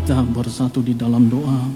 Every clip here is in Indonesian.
kita bersatu di dalam doa.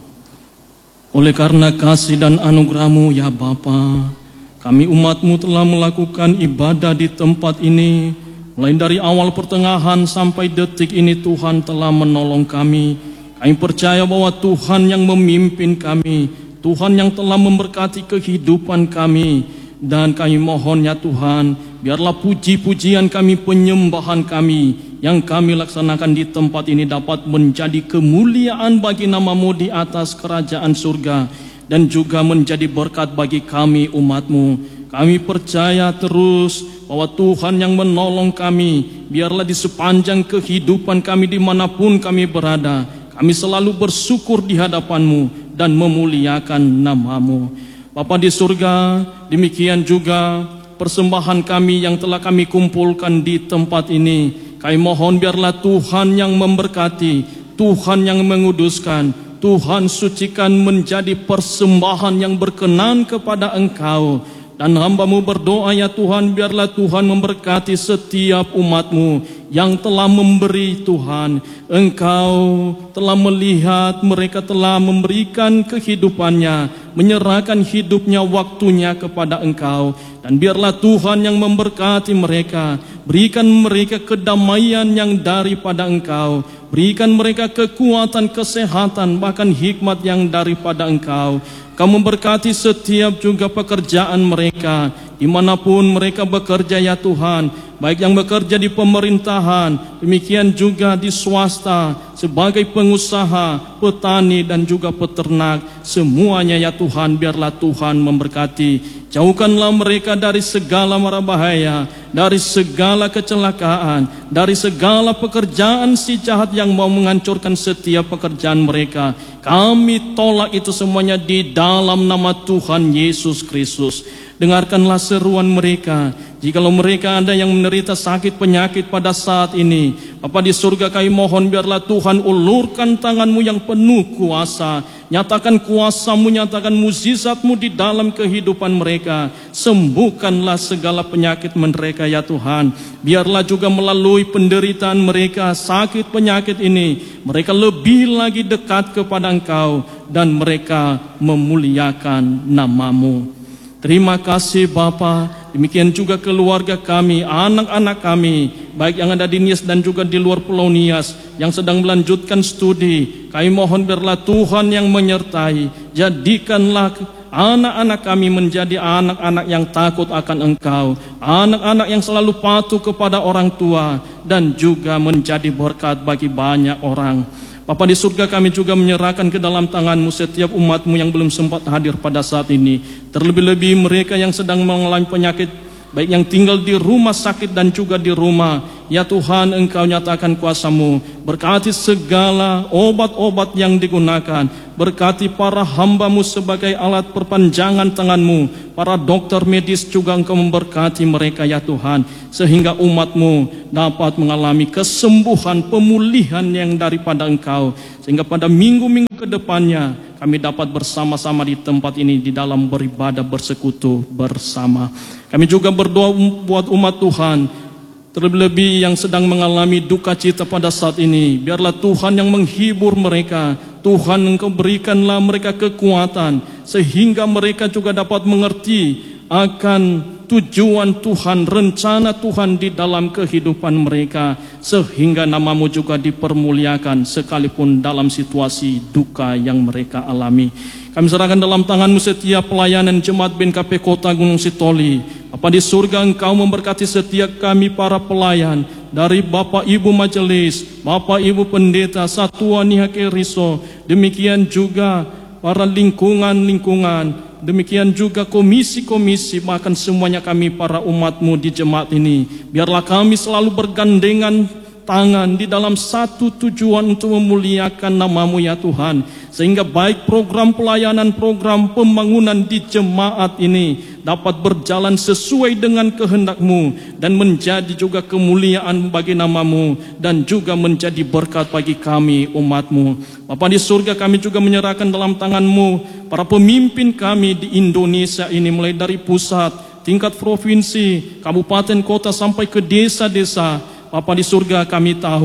Oleh karena kasih dan anugerah-Mu ya Bapa, kami umat-Mu telah melakukan ibadah di tempat ini. Mulai dari awal pertengahan sampai detik ini Tuhan telah menolong kami. Kami percaya bahwa Tuhan yang memimpin kami, Tuhan yang telah memberkati kehidupan kami. Dan kami mohon ya Tuhan, biarlah puji-pujian kami, penyembahan kami yang kami laksanakan di tempat ini dapat menjadi kemuliaan bagi nama-Mu di atas kerajaan surga, dan juga menjadi berkat bagi kami umat-Mu. Kami percaya terus bahwa Tuhan yang menolong kami, biarlah di sepanjang kehidupan kami dimanapun kami berada, kami selalu bersyukur di hadapan-Mu dan memuliakan nama-Mu. Bapa di surga, demikian juga persembahan kami yang telah kami kumpulkan di tempat ini. Kami mohon biarlah Tuhan yang memberkati, Tuhan yang menguduskan, Tuhan sucikan menjadi persembahan yang berkenan kepada Engkau. Dan hamba-Mu berdoa ya Tuhan, biarlah Tuhan memberkati setiap umat-Mu yang telah memberi Tuhan. Engkau telah melihat mereka telah memberikan kehidupannya, menyerahkan hidupnya, waktunya kepada Engkau. Dan biarlah Tuhan yang memberkati mereka, berikan mereka kedamaian yang daripada Engkau, berikan mereka kekuatan, kesehatan, bahkan hikmat yang daripada Engkau. Kau memberkati setiap juga pekerjaan mereka, dimanapun mereka bekerja ya Tuhan, baik yang bekerja di pemerintahan, demikian juga di swasta, sebagai pengusaha, petani dan juga peternak, semuanya ya Tuhan, biarlah Tuhan memberkati. Jauhkanlah mereka dari segala mara bahaya, dari segala kecelakaan, dari segala pekerjaan si jahat yang mau menghancurkan setiap pekerjaan mereka. Kami tolak itu semuanya di dalam nama Tuhan Yesus Kristus. Dengarkanlah seruan mereka. Jikalau mereka ada yang menderita sakit penyakit pada saat ini, Bapa di surga, kami mohon biarlah Tuhan ulurkan tangan-Mu yang penuh kuasa. Nyatakan kuasa-Mu, nyatakan mukjizat-Mu di dalam kehidupan mereka. Sembuhkanlah segala penyakit mereka ya Tuhan. Biarlah juga melalui penderitaan mereka, sakit penyakit ini, mereka lebih lagi dekat kepada Engkau dan mereka memuliakan nama-Mu. Terima kasih Bapa. Demikian juga keluarga kami, anak-anak kami, baik yang ada di Nias dan juga di luar Pulau Nias, yang sedang melanjutkan studi. Kami mohon biarlah Tuhan yang menyertai. Jadikanlah anak-anak kami menjadi anak-anak yang takut akan Engkau, anak-anak yang selalu patuh kepada orang tua, dan juga menjadi berkat bagi banyak orang. Bapa di surga, kami juga menyerahkan ke dalam tangan-Mu setiap umat-Mu yang belum sempat hadir pada saat ini. Terlebih-lebih mereka yang sedang mengalami penyakit, baik yang tinggal di rumah sakit dan juga di rumah. Ya Tuhan, Engkau nyatakan kuasa-Mu. Berkati segala obat-obat yang digunakan. Berkati para hamba-Mu sebagai alat perpanjangan tangan-Mu. Para dokter medis juga Engkau memberkati mereka ya Tuhan. Sehingga umat-Mu dapat mengalami kesembuhan, pemulihan yang daripada Engkau. Sehingga pada minggu-minggu ke depannya kami dapat bersama-sama di tempat ini di dalam beribadah, bersekutu bersama. Kami juga berdoa buat umat Tuhan, terlebih-lebih yang sedang mengalami duka cita pada saat ini. Biarlah Tuhan yang menghibur mereka. Tuhan, Engkau berikanlah mereka kekuatan, sehingga mereka juga dapat mengerti akan tujuan Tuhan, rencana Tuhan di dalam kehidupan mereka, sehingga nama-Mu juga dipermuliakan sekalipun dalam situasi duka yang mereka alami. Kami serahkan dalam tangan-Mu setiap pelayanan Jemaat BNKP Kota Gunung Sitoli. Bapa di surga, Engkau memberkati setiap kami para pelayan, dari Bapak Ibu Majelis, Bapak Ibu Pendeta, Satuan Nihake Riso, demikian juga para lingkungan-lingkungan, demikian juga komisi-komisi, bahkan semuanya kami para umat-Mu di jemaat ini. Biarlah kami selalu bergandengan tangan di dalam satu tujuan untuk memuliakan nama-Mu ya Tuhan. Sehingga baik program pelayanan, program pembangunan di jemaat ini dapat berjalan sesuai dengan kehendak-Mu dan menjadi juga kemuliaan bagi nama-Mu dan juga menjadi berkat bagi kami umat-Mu. Bapa di surga, kami juga menyerahkan dalam tangan-Mu para pemimpin kami di Indonesia ini, mulai dari pusat, tingkat provinsi, kabupaten, kota sampai ke desa-desa. Bapa di surga, kami tahu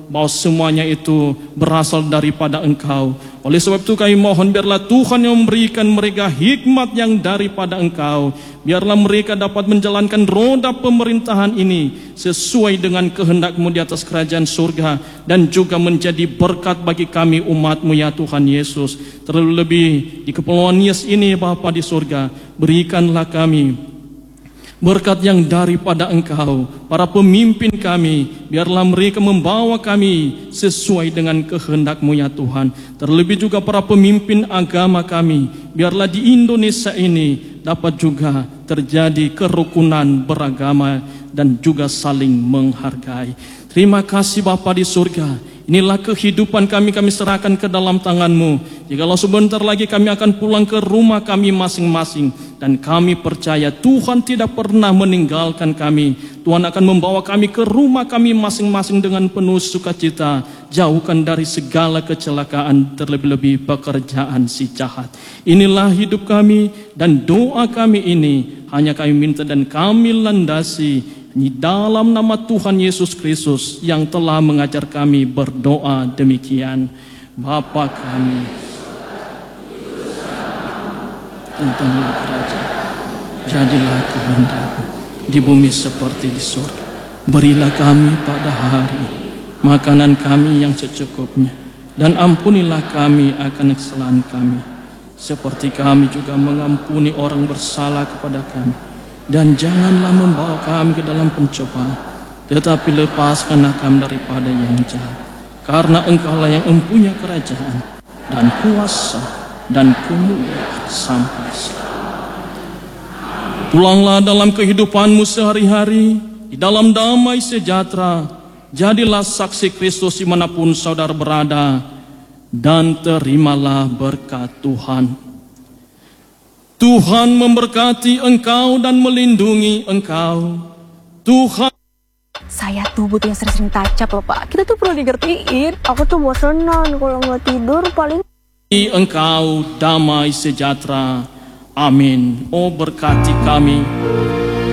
bahwa semuanya itu berasal daripada Engkau. Oleh sebab itu kami mohon biarlah Tuhan yang memberikan mereka hikmat yang daripada Engkau. Biarlah mereka dapat menjalankan roda pemerintahan ini sesuai dengan kehendak-Mu di atas kerajaan surga, dan juga menjadi berkat bagi kami umat-Mu ya Tuhan Yesus. Terlebih lebih di kepulauan Nias ini Bapa di surga, berikanlah kami berkat yang daripada Engkau. Para pemimpin kami, biarlah mereka membawa kami sesuai dengan kehendak-Mu ya Tuhan. Terlebih juga para pemimpin agama kami, biarlah di Indonesia ini dapat juga terjadi kerukunan beragama dan juga saling menghargai. Terima kasih Bapa di surga. Inilah kehidupan kami serahkan ke dalam tangan-Mu. Jikalau sebentar lagi kami akan pulang ke rumah kami masing-masing, dan kami percaya Tuhan tidak pernah meninggalkan kami. Tuhan akan membawa kami ke rumah kami masing-masing dengan penuh sukacita, jauhkan dari segala kecelakaan, terlebih-lebih pekerjaan si jahat. Inilah hidup kami, dan doa kami ini hanya kami minta dan kami landasi di dalam nama Tuhan Yesus Kristus yang telah mengajar kami berdoa demikian. Bapa kami, tentanglah kerajaan, jadilah kehendak-Mu di bumi seperti di surga. Berilah kami pada hari makanan kami yang secukupnya, dan ampunilah kami akan kesalahan kami, seperti kami juga mengampuni orang bersalah kepada kami. Dan janganlah membawa kami ke dalam pencobaan, tetapi lepaskanlah kami daripada yang jahat. Karena Engkaulah yang mempunyai kerajaan dan kuasa dan kemuliaan sampai selamanya. Pulanglah dalam kehidupanmu sehari-hari di dalam damai sejahtera. Jadilah saksi Kristus dimanapun saudara berada, dan terimalah berkat Tuhan. Tuhan memberkati engkau dan melindungi engkau. Tuhan. Saya tuh butuh yang sering-sering touch up loh Pak. Kita tuh perlu digertiin. Aku tuh bosenan kalau nggak tidur paling. Engkau damai sejahtera. Amin. Oh berkati kami